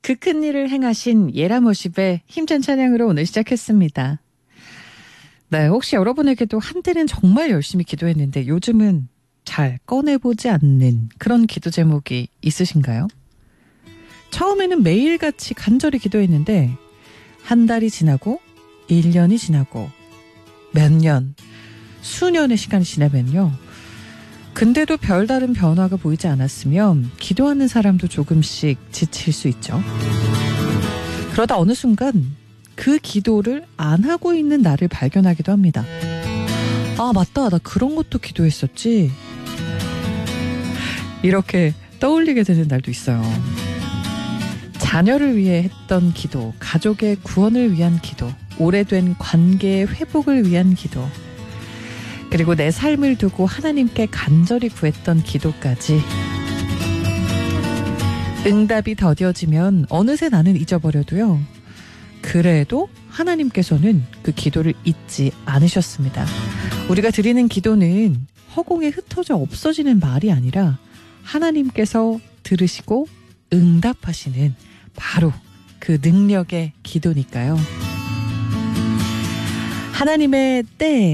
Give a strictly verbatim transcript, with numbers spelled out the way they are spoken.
그 큰 일을 행하신 예라모십의 힘찬 찬양으로 오늘 시작했습니다. 네, 혹시 여러분에게도 한때는 정말 열심히 기도했는데 요즘은 잘 꺼내보지 않는 그런 기도 제목이 있으신가요? 처음에는 매일같이 간절히 기도했는데 한 달이 지나고 일 년이 지나고 몇 년, 수년의 시간이 지나면요. 근데도 별다른 변화가 보이지 않았으면 기도하는 사람도 조금씩 지칠 수 있죠. 그러다 어느 순간 그 기도를 안 하고 있는 나를 발견하기도 합니다. 아, 맞다. 나 그런 것도 기도했었지. 이렇게 떠올리게 되는 날도 있어요. 자녀를 위해 했던 기도, 가족의 구원을 위한 기도, 오래된 관계의 회복을 위한 기도, 그리고 내 삶을 두고 하나님께 간절히 구했던 기도까지 응답이 더뎌지면 어느새 나는 잊어버려도요. 그래도 하나님께서는 그 기도를 잊지 않으셨습니다. 우리가 드리는 기도는 허공에 흩어져 없어지는 말이 아니라 하나님께서 들으시고 응답하시는 바로 그 능력의 기도니까요. 하나님의 때에